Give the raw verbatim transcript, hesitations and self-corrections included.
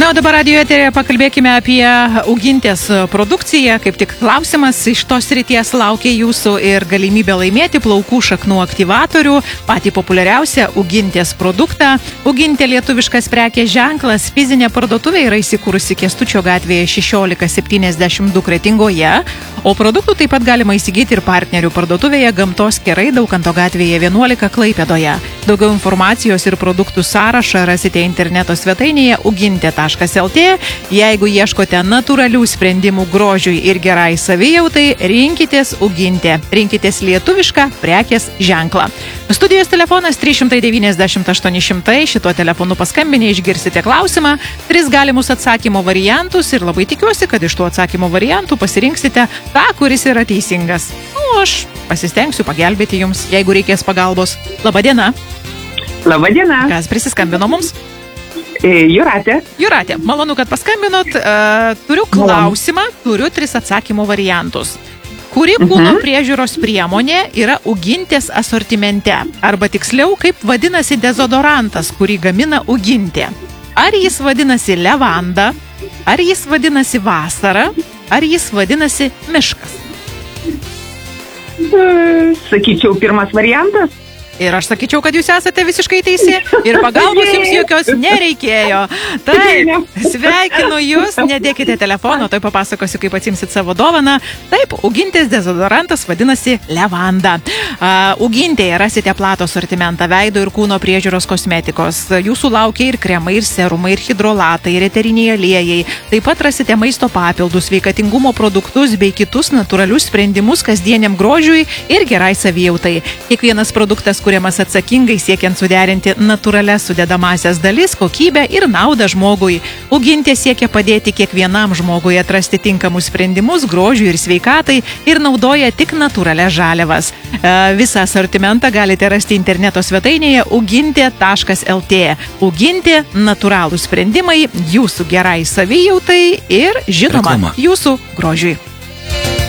Na, o dabar radijo eterėje pakalbėkime apie Ugintės produkciją. Kaip tik klausimas iš tos srities laukia jūsų ir galimybė laimėti plaukų šaknų aktyvatorių, patį populiariausią Ugintės produktą. Ugintė lietuviškas prekės ženklas, fizinė parduotuvė yra įsikūrusi Kęstučio gatvėje šešiolika septyniasdešimt du Kretingoje, o produktų taip pat galima įsigyti ir partnerių parduotuvėje Gamtos kerai Daukanto gatvėje vienuolika Klaipėdoje. Daugiau informacijos ir produktų sąrašą rasite interneto svetainėje ugintė taškas el tė. Jeigu ieškote natūralių sprendimų grožiui ir gerai savijautai, rinkitės Ugintė. Rinkitės lietuvišką prekės ženklą. Studijos telefonas trys šimtai devyniasdešimt aštuoni šimtai. Šituo telefonu paskambinę išgirsite klausimą, tris galimus atsakymo variantus ir labai tikiuosi, kad iš tų atsakymo variantų pasirinksite tą, kuris yra teisingas. O aš pasistengsiu pagelbėti jums, jeigu reikės pagalbos. Labadiena. Labadiena. Kas prisiskambino mums? Jūratė. Jūratė, malonu, kad paskambinot. Uh, turiu klausimą, turiu tris atsakymo variantus. Kuri kūno priežiūros priemonė yra Ugintės asortimente? Arba tiksliau, kaip vadinasi dezodorantas, kurį gamina Ugintė? Ar jis vadinasi levanda? Ar jis vadinasi vasara? Ar jis vadinasi miškas? Sakyčiau, pirmas variantas. Ir aš sakyčiau, kad jūs esate visiškai teisi ir pagalbos jums jokios nereikėjo. Taip, sveikinu jūs, nedėkite telefono, tai papasakosiu, kaip atsimsit savo dovaną. Taip, Ugintės dezodorantas vadinasi levanda. Uh, Ugintėje rasite platų asortimentą veido ir kūno priežiūros kosmetikos. Jūsų laukia ir kremai, ir serumai, ir hidrolatai, ir eteriniai aliejai. Taip pat rasite maisto papildus, sveikatingumo produktus bei kitus natūralius sprendimus kasdieniam grožiui ir gerai savijautai. Kiekvienas produktas kuriamas atsakingai siekiant suderinti natūralias sudedamasias dalis, kokybę ir naudą žmogui. Ugintė siekia padėti kiekvienam žmogui atrasti tinkamus sprendimus grožiui ir sveikatai ir naudoja tik natūralias žaliavas. E, visą asortimentą galite rasti interneto svetainėje ugintė taškas el tė. Ugintė – natūralūs sprendimai jūsų gerai savijautai ir, žinoma, Reklama. Jūsų grožiui.